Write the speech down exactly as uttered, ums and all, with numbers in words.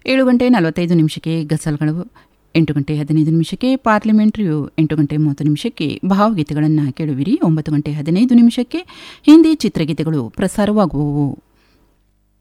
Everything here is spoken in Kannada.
ಏಳು ಗಂಟೆ ನಲವತ್ತೈದು ನಿಮಿಷಕ್ಕೆ ಗಸಲ್ಗಳು, ಎಂಟು ಗಂಟೆ ಹದಿನೈದು ನಿಮಿಷಕ್ಕೆ ಪಾರ್ಲಿಮೆಂಟ್ರಿಯು, ಎಂಟು ಗಂಟೆ ಮೂವತ್ತು ನಿಮಿಷಕ್ಕೆ ಭಾವಗೀತೆಗಳನ್ನು ಕೇಳುವಿರಿ. ಒಂಬತ್ತು ಗಂಟೆ ಹದಿನೈದು ನಿಮಿಷಕ್ಕೆ ಹಿಂದಿ ಚಿತ್ರಗೀತೆಗಳು ಪ್ರಸಾರವಾಗುವವು.